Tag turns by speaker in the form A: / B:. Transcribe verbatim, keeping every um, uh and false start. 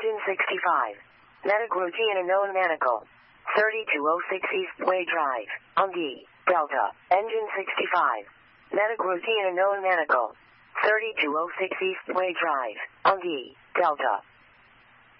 A: Engine sixty-five. Metagroutiana known manacle. thirty-two oh six Eastway Drive, Ungi, Delta. Engine sixty-five. Metagroutiana known manacle. thirty-two oh six Eastway Drive, Ungi, Delta.